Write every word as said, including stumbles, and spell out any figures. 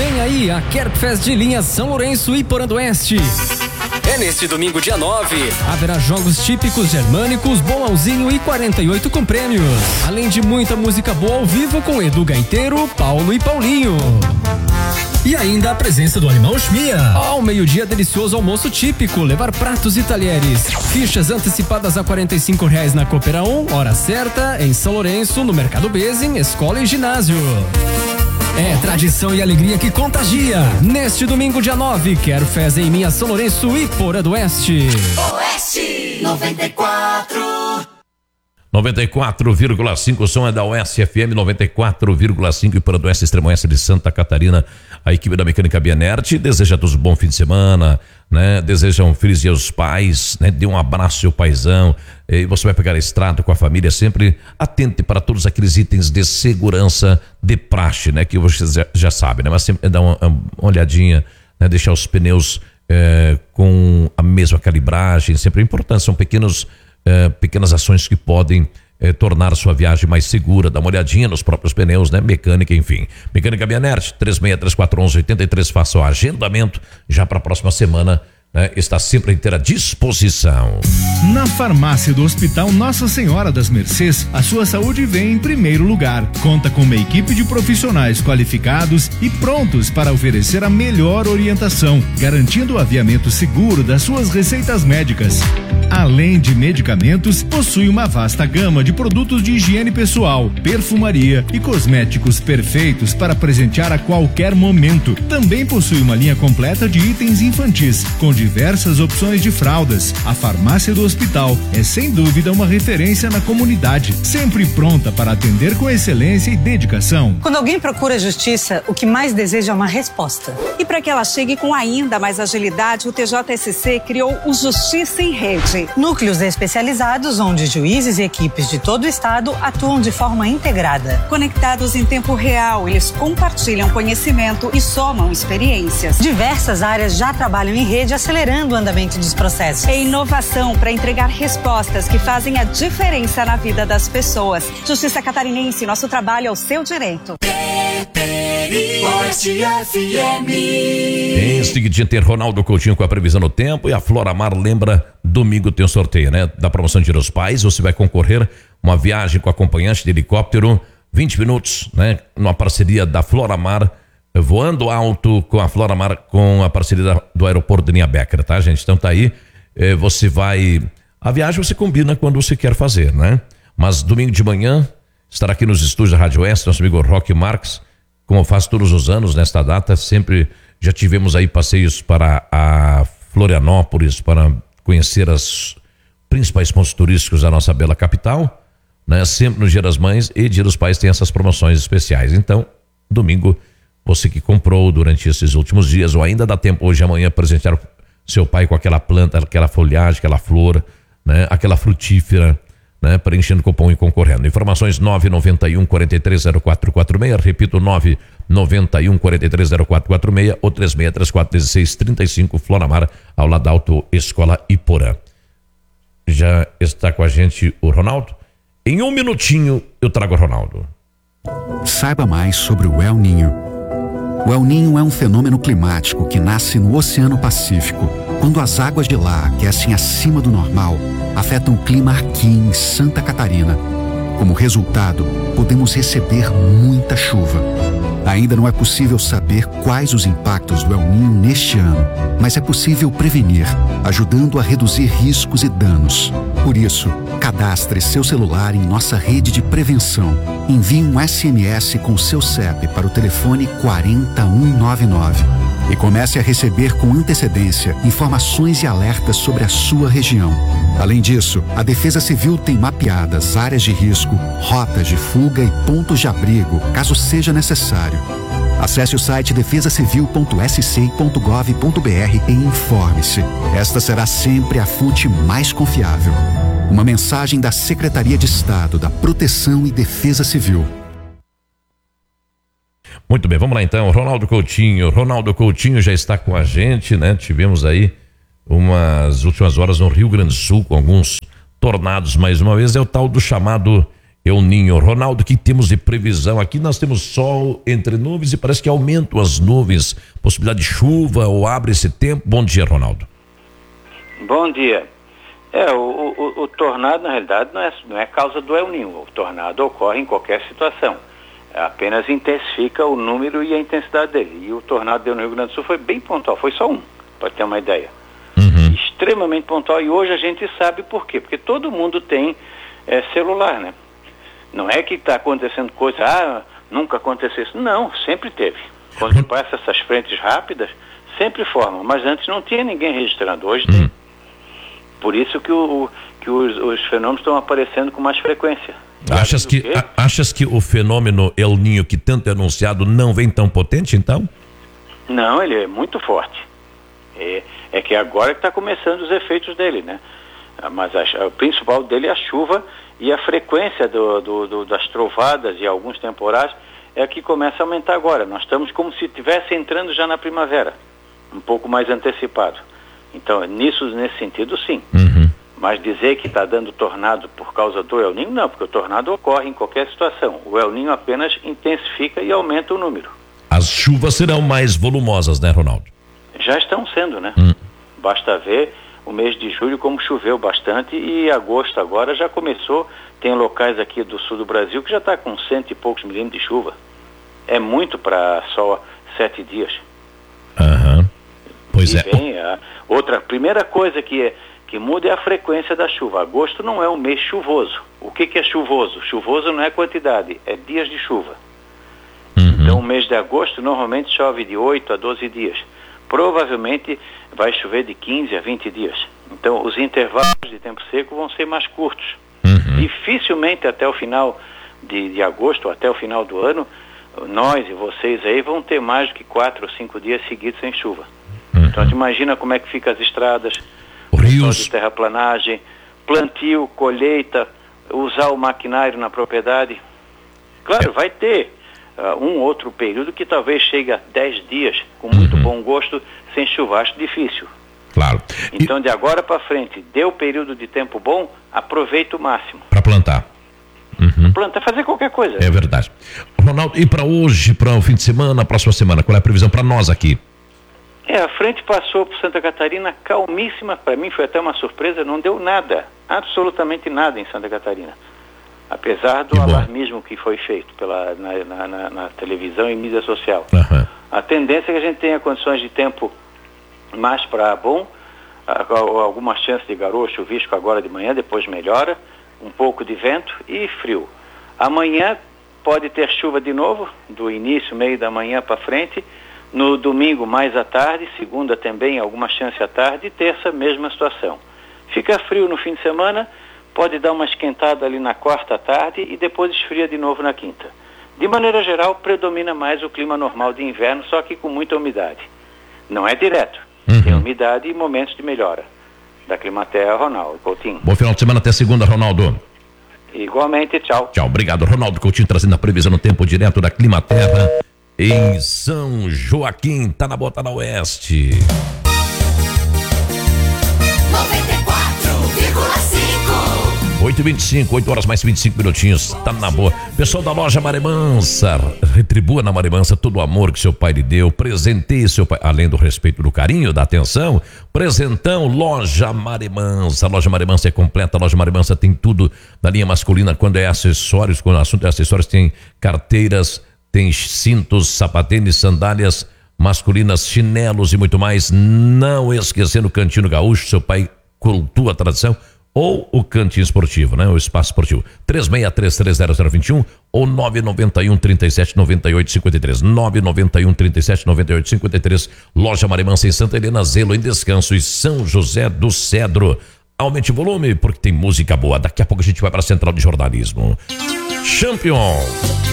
Vem aí a Kerpfest de linha São Lourenço e Porã do Oeste. É neste domingo, dia nove. Haverá jogos típicos germânicos, bolãozinho e quarenta e oito com prêmios. Além de muita música boa ao vivo com Edu Gaiteiro, Paulo e Paulinho. E ainda a presença do Animal Schmia. Ao meio-dia, delicioso almoço típico, levar pratos e talheres. Fichas antecipadas a quarenta e cinco reais na Coopera um, hora certa, em São Lourenço, no Mercado Bezem, escola e ginásio. É tradição e alegria que contagia. Neste domingo, dia nove, quero fez em minha São Lourenço e Porã do Oeste. Oeste noventa e quatro. noventa e quatro vírgula cinco, o som é da Oeste F M noventa e quatro vírgula cinco e Porã do Oeste, Extremo Oeste de Santa Catarina. A equipe da Mecânica Bianert deseja a todos um bom fim de semana, né? Deseja um feliz dia aos pais, né? Dê um abraço ao paizão, e você vai pegar a estrada com a família, sempre atente para todos aqueles itens de segurança de praxe, né? Que você já, já sabe, né? Mas sempre dá uma, uma olhadinha, né? Deixar os pneus é, com a mesma calibragem, sempre é importante, são pequenos É, pequenas ações que podem é, tornar a sua viagem mais segura. Dá uma olhadinha nos próprios pneus, né? Mecânica, enfim. Mecânica Bianert, três seis três quatro um um oito três, faça o agendamento já para a próxima semana, né? Está sempre à inteira disposição. Na farmácia do Hospital Nossa Senhora das Mercês, a sua saúde vem em primeiro lugar. Conta com uma equipe de profissionais qualificados e prontos para oferecer a melhor orientação, garantindo o aviamento seguro das suas receitas médicas. Além de medicamentos, possui uma vasta gama de produtos de higiene pessoal, perfumaria e cosméticos perfeitos para presentear a qualquer momento. Também possui uma linha completa de itens infantis, com diversas opções de fraldas. A farmácia do hospital é sem dúvida uma referência na comunidade, sempre pronta para atender com excelência e dedicação. Quando alguém procura justiça, o que mais deseja é uma resposta. E para que ela chegue com ainda mais agilidade, o T J S C criou o Justiça em Rede. Núcleos especializados onde juízes e equipes de todo o estado atuam de forma integrada. Conectados em tempo real, eles compartilham conhecimento e somam experiências. Diversas áreas já trabalham em rede, acelerando o andamento dos processos. É inovação para entregar respostas que fazem a diferença na vida das pessoas. Justiça Catarinense, nosso trabalho é o seu direito. Oeste F M. Em seguida tem Ronaldo Coutinho com a previsão do tempo e a Floramar lembra, domingo tem um sorteio, né? Da promoção de Dia dos Pais, você vai concorrer uma viagem com acompanhante de helicóptero, vinte minutos, né? Numa parceria da Floramar, voando alto com a Floramar, com a parceria da, do aeroporto de Linha Becker, tá, gente? Então tá aí, eh, você vai, a viagem você combina quando você quer fazer, né? Mas domingo de manhã, estará aqui nos estúdios da Rádio Oeste, nosso amigo Roque Marques, como faz todos os anos nesta data, sempre já tivemos aí passeios para a Florianópolis, para conhecer os principais pontos turísticos da nossa bela capital, né? Sempre no Dia das Mães e Dia dos Pais tem essas promoções especiais. Então, domingo, você que comprou durante esses últimos dias, ou ainda dá tempo hoje amanhã presentear seu pai com aquela planta, aquela folhagem, aquela flor, né? Aquela frutífera, né? Preenchendo o cupom e concorrendo. Informações nove nove um, quatro três zero quatro quatro seis, repito, nove nove um, quatro três zero quatro quatro seis ou três seis três quatro um seis três cinco, Floramar, ao lado da Auto Escola Iporã. Já está com a gente o Ronaldo? Em um minutinho eu trago o Ronaldo. Saiba mais sobre o El Niño. O El Niño é um fenômeno climático que nasce no Oceano Pacífico. Quando as águas de lá aquecem acima do normal, afetam o clima aqui em Santa Catarina. Como resultado, podemos receber muita chuva. Ainda não é possível saber quais os impactos do El Niño neste ano, mas é possível prevenir, ajudando a reduzir riscos e danos. Por isso, cadastre seu celular em nossa rede de prevenção. Envie um S M S com seu C E P para o telefone quatro um nove nove e comece a receber com antecedência informações e alertas sobre a sua região. Além disso, a Defesa Civil tem mapeadas áreas de risco, rotas de fuga e pontos de abrigo, caso seja necessário. Acesse o site defesa civil ponto s c ponto gov ponto b r e informe-se. Esta será sempre a fonte mais confiável. Uma mensagem da Secretaria de Estado da Proteção e Defesa Civil. Muito bem, vamos lá então, Ronaldo Coutinho. Ronaldo Coutinho já está com a gente, né? Tivemos aí umas últimas horas no Rio Grande do Sul com alguns tornados mais uma vez. É o tal do chamado El Ninho. Ronaldo, o que temos de previsão? Aqui nós temos sol entre nuvens e parece que aumentam as nuvens. Possibilidade de chuva ou abre esse tempo? Bom dia, Ronaldo. Bom dia. É, o, o, o tornado, na realidade, não é, não é causa do El Ninho. O tornado ocorre em qualquer situação. Apenas intensifica o número e a intensidade dele. E o tornado deu no Rio Grande do Sul foi bem pontual. Foi só um, para ter uma ideia. Uhum. Extremamente pontual. E hoje a gente sabe por quê. Porque todo mundo tem é, celular, né? Não é que está acontecendo coisa, ah, nunca aconteceu isso. Não, sempre teve. Quando passa essas frentes rápidas, sempre formam. Mas antes não tinha ninguém registrando. Hoje tem. Por isso que, o, que os, os fenômenos estão aparecendo com mais frequência. Achas que, a, achas que o fenômeno El Ninho, que tanto é anunciado, não vem tão potente, então? Não, ele é muito forte. É, é que agora que está começando os efeitos dele, né? Mas a, o principal dele é a chuva e a frequência do, do, do, das trovadas e alguns temporais é que começa a aumentar agora. Nós estamos como se estivesse entrando já na primavera, um pouco mais antecipado. Então, nisso, nesse sentido, sim. Uhum. Mas dizer que está dando tornado por causa do El Ninho, não, porque o tornado ocorre em qualquer situação. O El Ninho apenas intensifica e aumenta o número. As chuvas serão mais volumosas, né, Ronaldo? Já estão sendo, né? Hum. Basta ver o mês de julho como choveu bastante e agosto agora já começou. Tem locais aqui do sul do Brasil que já está com cento e poucos milímetros de chuva. É muito para só sete dias. Aham. Uhum. Pois e é. Bem, a outra primeira coisa que, é, que muda é a frequência da chuva. Agosto não é um mês chuvoso. O que, que é chuvoso? Chuvoso não é quantidade, é dias de chuva. Uhum. Então o mês de agosto normalmente chove de oito a doze dias. Provavelmente vai chover de quinze a vinte dias. Então os intervalos de tempo seco vão ser mais curtos. Uhum. Dificilmente até o final de, de agosto, até o final do ano, nós e vocês aí vão ter mais do que quatro ou cinco dias seguidos sem chuva. Uhum. Então, tu imagina como é que fica as estradas, rios de terraplanagem, plantio, colheita, usar o maquinário na propriedade. Claro, vai ter uh, um outro período que talvez chegue a dez dias, com muito uhum. bom gosto, sem chuva. Acho difícil. Claro. Então, e de agora para frente, deu período de tempo bom, aproveita o máximo. Para plantar. Uhum. Plantar, fazer qualquer coisa. É verdade. Ronaldo, e para hoje, para o fim de semana, próxima semana, qual é a previsão para nós aqui? É, a frente passou por Santa Catarina calmíssima, para mim foi até uma surpresa, não deu nada, absolutamente nada em Santa Catarina. Apesar do que alarmismo que foi feito pela, na, na, na, na televisão e mídia social. Uhum. A tendência é que a gente tenha condições de tempo mais para bom, algumas chances de garoa, chuvisco agora de manhã, depois melhora, um pouco de vento e frio. Amanhã pode ter chuva de novo, do início, meio da manhã para frente. No domingo, mais à tarde, segunda também, alguma chance à tarde, e terça, mesma situação. Fica frio no fim de semana, pode dar uma esquentada ali na quarta à tarde e depois esfria de novo na quinta. De maneira geral, predomina mais o clima normal de inverno, só que com muita umidade. Não é direto, uhum. tem umidade e momentos de melhora. Da Climaterra, Ronaldo Coutinho. Bom final de semana, até segunda, Ronaldo. Igualmente, tchau. Tchau, obrigado, Ronaldo Coutinho, trazendo a previsão no tempo direto da Climaterra. Em São Joaquim, tá na Bota na Oeste. noventa e quatro vírgula cinco. oito e vinte e cinco, oito horas mais vinte e cinco minutinhos, tá na boa. Pessoal da loja Maremansa, retribua na Maremansa todo o amor que seu pai lhe deu, presenteie seu pai, além do respeito, do carinho, da atenção, presentão, loja Maremansa. A loja Maremansa é completa, a loja Maremansa tem tudo da linha masculina, quando é acessórios, quando o assunto é acessórios, tem carteiras, tem cintos, sapatênis, sandálias masculinas, chinelos e muito mais. Não esquecendo o Cantinho Gaúcho, seu pai cultua a tradição, ou o Cantinho Esportivo, né? O Espaço Esportivo. três seis três três zero zero dois um ou nove nove um, três sete nove oito cinco três. nove nove um, três sete nove oito cinco três. Loja Maremansa em Santa Helena, Zelo em Descanso e São José do Cedro. Aumente o volume porque tem música boa. Daqui a pouco a gente vai para a Central de Jornalismo. Champion.